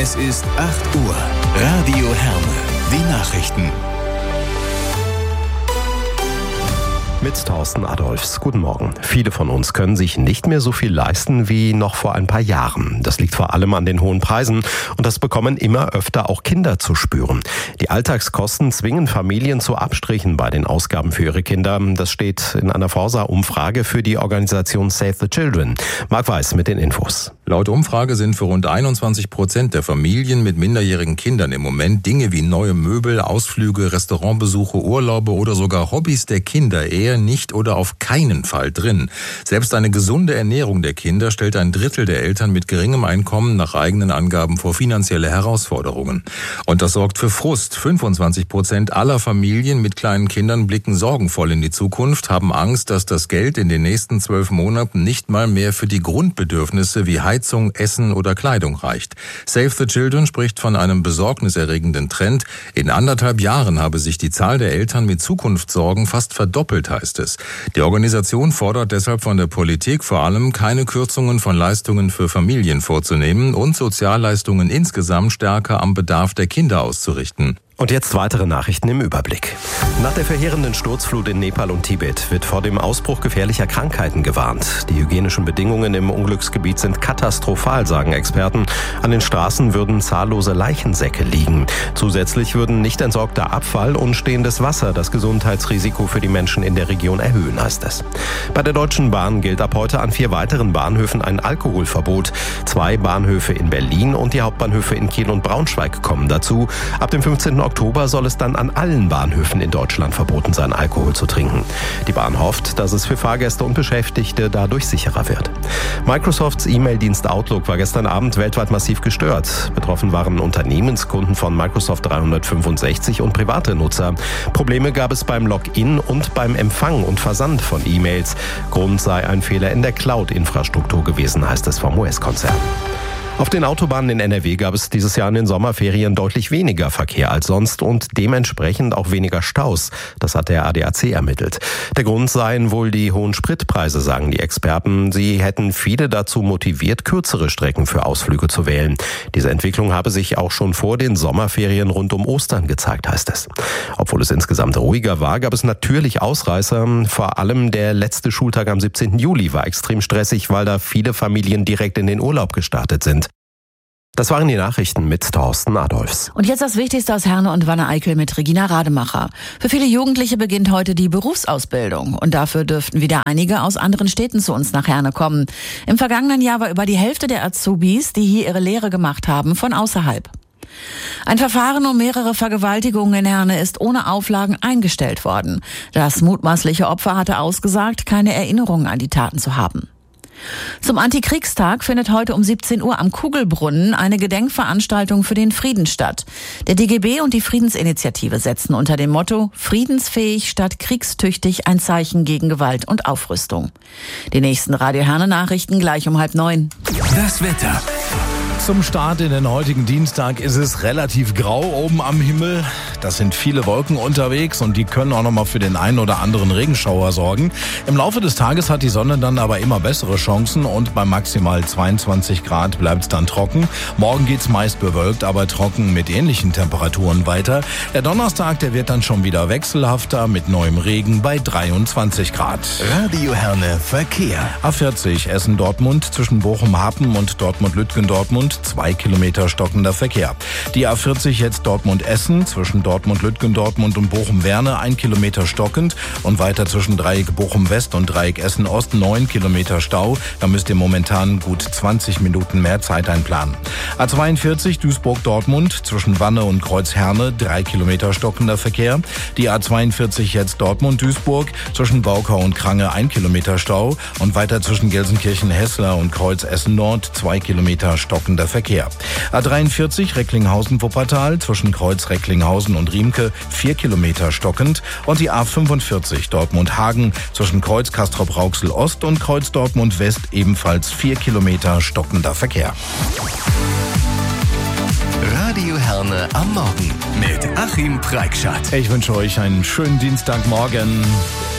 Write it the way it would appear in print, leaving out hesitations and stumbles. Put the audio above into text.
Es ist 8 Uhr. Radio Herne. Die Nachrichten. Mit Thorsten Adolphs. Guten Morgen. Viele von uns können sich nicht mehr so viel leisten wie noch vor ein paar Jahren. Das liegt vor allem an den hohen Preisen und das bekommen immer öfter auch Kinder zu spüren. Die Alltagskosten zwingen Familien zu Abstrichen bei den Ausgaben für ihre Kinder. Das steht in einer Forsa-Umfrage für die Organisation Save the Children. Marc Weiß mit den Infos. Laut Umfrage sind für rund 21% der Familien mit minderjährigen Kindern im Moment Dinge wie neue Möbel, Ausflüge, Restaurantbesuche, Urlaube oder sogar Hobbys der Kinder eher nicht oder auf keinen Fall drin. Selbst eine gesunde Ernährung der Kinder stellt ein Drittel der Eltern mit geringem Einkommen nach eigenen Angaben vor finanzielle Herausforderungen. Und das sorgt für Frust. 25% aller Familien mit kleinen Kindern blicken sorgenvoll in die Zukunft, haben Angst, dass das Geld in den nächsten 12 Monaten nicht mal mehr für die Grundbedürfnisse wie Heizung, Essen oder Kleidung reicht. Save the Children spricht von einem besorgniserregenden Trend. In 1,5 Jahren habe sich die Zahl der Eltern mit Zukunftssorgen fast verdoppelt, heißt es. Die Organisation fordert deshalb von der Politik vor allem, keine Kürzungen von Leistungen für Familien vorzunehmen und Sozialleistungen insgesamt stärker am Bedarf der Kinder auszurichten. Und jetzt weitere Nachrichten im Überblick. Nach der verheerenden Sturzflut in Nepal und Tibet wird vor dem Ausbruch gefährlicher Krankheiten gewarnt. Die hygienischen Bedingungen im Unglücksgebiet sind katastrophal, sagen Experten. An den Straßen würden zahllose Leichensäcke liegen. Zusätzlich würden nicht entsorgter Abfall und stehendes Wasser das Gesundheitsrisiko für die Menschen in der Region erhöhen, heißt es. Bei der Deutschen Bahn gilt ab heute an 4 weiteren Bahnhöfen ein Alkoholverbot. 2 Bahnhöfe in Berlin und die Hauptbahnhöfe in Kiel und Braunschweig kommen dazu. Ab dem 15. Oktober soll es dann an allen Bahnhöfen in Deutschland verboten sein, Alkohol zu trinken. Die Bahn hofft, dass es für Fahrgäste und Beschäftigte dadurch sicherer wird. Microsofts E-Mail-Dienst Outlook war gestern Abend weltweit massiv gestört. Betroffen waren Unternehmenskunden von Microsoft 365 und private Nutzer. Probleme gab es beim Login und beim Empfang und Versand von E-Mails. Grund sei ein Fehler in der Cloud-Infrastruktur gewesen, heißt es vom US-Konzern. Auf den Autobahnen in NRW gab es dieses Jahr in den Sommerferien deutlich weniger Verkehr als sonst und dementsprechend auch weniger Staus. Das hat der ADAC ermittelt. Der Grund seien wohl die hohen Spritpreise, sagen die Experten. Sie hätten viele dazu motiviert, kürzere Strecken für Ausflüge zu wählen. Diese Entwicklung habe sich auch schon vor den Sommerferien rund um Ostern gezeigt, heißt es. Obwohl es insgesamt ruhiger war, gab es natürlich Ausreißer. Vor allem der letzte Schultag am 17. Juli war extrem stressig, weil da viele Familien direkt in den Urlaub gestartet sind. Das waren die Nachrichten mit Thorsten Adolphs. Und jetzt das Wichtigste aus Herne und Wanne-Eickel mit Regina Rademacher. Für viele Jugendliche beginnt heute die Berufsausbildung. Und dafür dürften wieder einige aus anderen Städten zu uns nach Herne kommen. Im vergangenen Jahr war über die Hälfte der Azubis, die hier ihre Lehre gemacht haben, von außerhalb. Ein Verfahren um mehrere Vergewaltigungen in Herne ist ohne Auflagen eingestellt worden. Das mutmaßliche Opfer hatte ausgesagt, keine Erinnerungen an die Taten zu haben. Zum Antikriegstag findet heute um 17 Uhr am Kugelbrunnen eine Gedenkveranstaltung für den Frieden statt. Der DGB und die Friedensinitiative setzen unter dem Motto "Friedensfähig statt kriegstüchtig" ein Zeichen gegen Gewalt und Aufrüstung. Die nächsten Radio Herne Nachrichten gleich um 8:30. Das Wetter. Zum Start in den heutigen Dienstag ist es relativ grau oben am Himmel. Das sind viele Wolken unterwegs und die können auch nochmal für den einen oder anderen Regenschauer sorgen. Im Laufe des Tages hat die Sonne dann aber immer bessere Chancen und bei maximal 22 Grad bleibt es dann trocken. Morgen geht's meist bewölkt, aber trocken mit ähnlichen Temperaturen weiter. Der Donnerstag, der wird dann schon wieder wechselhafter mit neuem Regen bei 23 Grad. Radio Herne Verkehr. A40 Essen-Dortmund zwischen Bochum-Happen und Dortmund-Lütgendortmund 2 Kilometer stockender Verkehr. Die A40 jetzt Dortmund-Essen zwischen Dortmund-Lütgendortmund und Bochum-Werne 1 Kilometer stockend und weiter zwischen Dreieck Bochum-West und Dreieck Essen-Ost 9 Kilometer Stau. Da müsst ihr momentan gut 20 Minuten mehr Zeit einplanen. A42 Duisburg-Dortmund zwischen Wanne und Kreuz-Herne 3 Kilometer stockender Verkehr. Die A42 jetzt Dortmund-Duisburg zwischen Baukau und Krange 1 Kilometer Stau und weiter zwischen Gelsenkirchen-Hessler und Kreuz-Essen-Nord 2 Kilometer stockender Verkehr. A43 Recklinghausen-Wuppertal zwischen Kreuz Recklinghausen und Riemke 4 Kilometer stockend und die A45 Dortmund-Hagen zwischen Kreuz Castrop-Rauxel Ost und Kreuz Dortmund West ebenfalls 4 Kilometer stockender Verkehr. Radio Herne am Morgen mit Achim Preikschat. Ich wünsche euch einen schönen Dienstagmorgen.